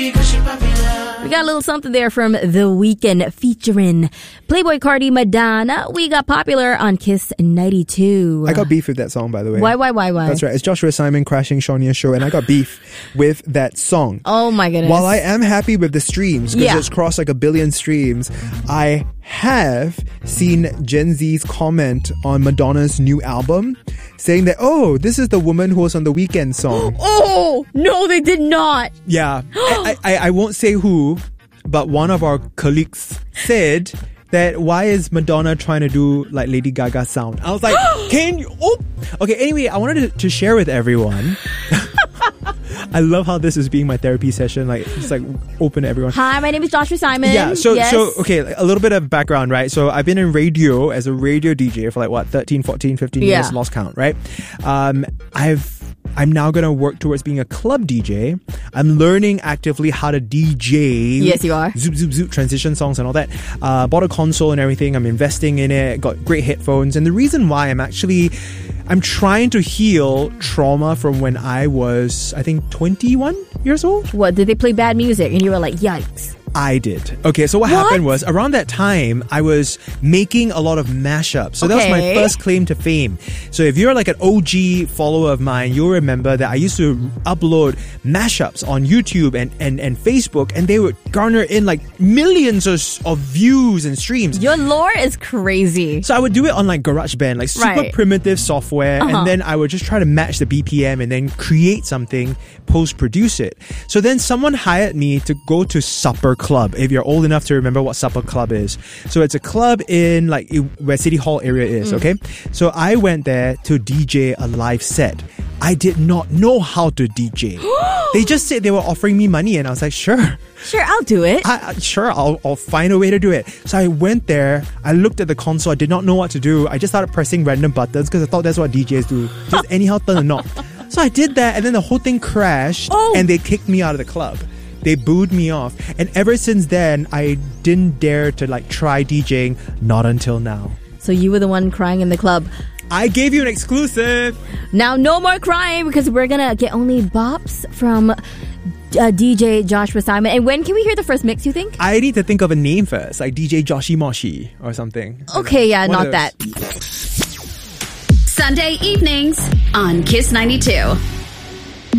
We got a little something there from The Weeknd featuring Playboy Cardi Madonna. We got popular on Kiss 92. I got beef with that song, by the way. Why? That's right. It's Joshua Simon crashing Shonia's show, and I got beef with that song. Oh my goodness. While I am happy with the streams, because it's crossed like 1 billion streams, I have seen Gen Z's comment on Madonna's new album saying that, oh, this is the woman who was on the Weeknd song. Oh, no, they did not. Yeah. I won't say who, but one of our colleagues said that why is Madonna trying to do like Lady Gaga sound? I was like, can you? Oh. Okay, anyway, I wanted to share with everyone. I love how this is being my therapy session. Like, it's like open to everyone. Hi, my name is Joshua Simon. Yeah, so okay, a little bit of background, right? So I've been in radio as a radio DJ for like 13, 14, 15 years, lost count, right? I'm now going to work towards being a club DJ. I'm learning actively how to DJ. Yes, you are. Zoop, zoop, zoop, transition songs and all that. Bought a console and everything. I'm investing in it. Got great headphones. And the reason why I'm trying to heal trauma from when I was, I think, 21 years old. What, did they play bad music? And you were like, yikes. I did. Okay, so what happened was, around that time, I was making a lot of mashups. So that was my first claim to fame. So if you're like an OG follower of mine, you'll remember that I used to upload mashups on YouTube and Facebook, and they would garner in like millions of views and streams. Your lore is crazy. So I would do it on like GarageBand, like super primitive software, and then I would just try to match the BPM and then create something, post-produce it. So then someone hired me to go to Supper Club, if you're old enough to remember what Supper Club is. So it's a club in like where City Hall area is, okay? So I went there to DJ a live set. I did not know how to DJ. They just said they were offering me money, and I was like, sure, I'll do it. I'll find a way to do it. So I went there, I looked at the console, I did not know what to do. I just started pressing random buttons because I thought that's what DJs do. Just anyhow turn a knob. So I did that, and then the whole thing crashed, and they kicked me out of the club. They booed me off. And ever since then, I didn't dare to like try DJing, not until now. So you were the one crying in the club. I gave you an exclusive. Now no more crying, because we're gonna get only bops from DJ Joshua Simon. And when can we hear the first mix, you think? I need to think of a name first, like DJ Joshi Moshi or something. Okay, yeah, not that. Sunday evenings on Kiss 92.